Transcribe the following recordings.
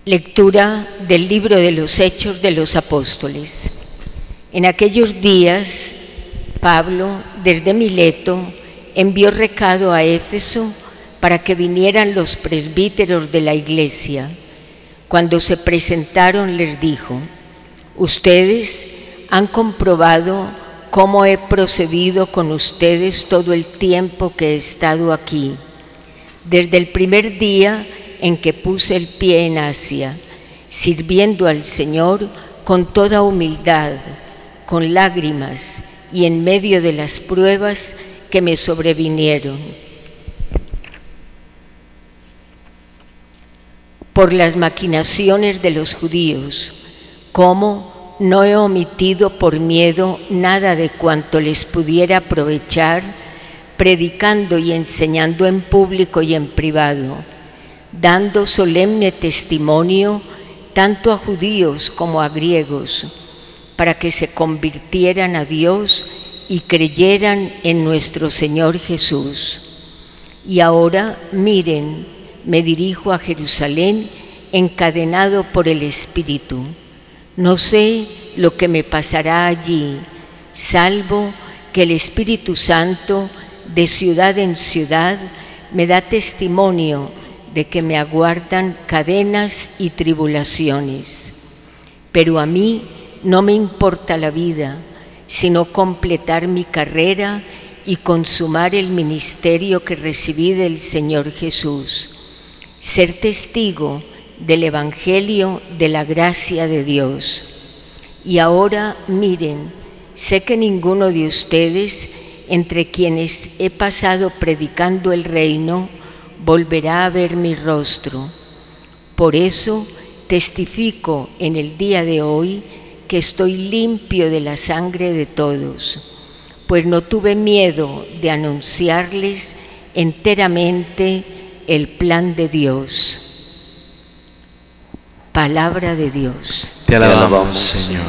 Lectura del libro de los Hechos de los Apóstoles. En aquellos días, Pablo, desde Mileto, envió recado a Éfeso para que vinieran los presbíteros de la iglesia. Cuando se presentaron, les dijo: ustedes han comprobado cómo he procedido con ustedes todo el tiempo que he estado aquí. Desde el primer día en que puse el pie en Asia, sirviendo al Señor con toda humildad, con lágrimas y en medio de las pruebas que me sobrevinieron. Por las maquinaciones de los judíos, cómo no he omitido por miedo nada de cuanto les pudiera aprovechar, predicando y enseñando en público y en privado, dando solemne testimonio tanto a judíos como a griegos, para que se convirtieran a Dios y creyeran en nuestro Señor Jesús. Y ahora, miren, me dirijo a Jerusalén encadenado por el Espíritu. No sé lo que me pasará allí, salvo que el Espíritu Santo, de ciudad en ciudad, me da testimonio de que me aguardan cadenas y tribulaciones. Pero a mí no me importa la vida, sino completar mi carrera y consumar el ministerio que recibí del Señor Jesús, ser testigo del Evangelio de la gracia de Dios. Y ahora miren, sé que ninguno de ustedes, entre quienes he pasado predicando el reino, volverá a ver mi rostro. Por eso testifico en el día de hoy que estoy limpio de la sangre de todos, pues no tuve miedo de anunciarles enteramente el plan de Dios. Palabra de Dios. Te alabamos, Señor.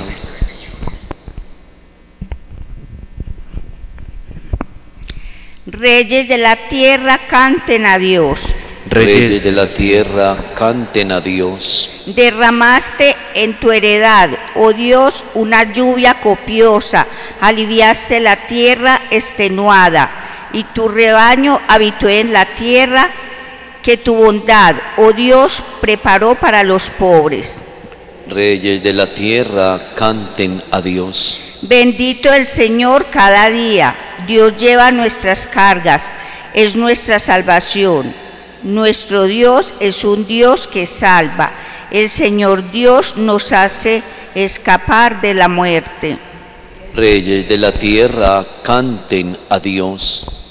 Reyes de la tierra, canten a Dios. Reyes de la tierra, canten a Dios. Derramaste en tu heredad, oh Dios, una lluvia copiosa, aliviaste la tierra extenuada, y tu rebaño habitó en la tierra que tu bondad, oh Dios, preparó para los pobres. Reyes de la tierra, canten a Dios. Bendito el Señor cada día. Dios lleva nuestras cargas, es nuestra salvación. Nuestro Dios es un Dios que salva. El Señor Dios nos hace escapar de la muerte. Reyes de la tierra, canten a Dios.